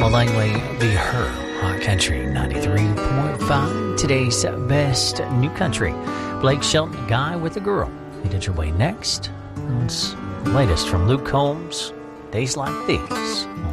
Langley, The Her, Hot Country 93.5. Today's best new country. Blake Shelton, Guy with a Girl. Headed your way next. What's latest from Luke Combs? Days Like These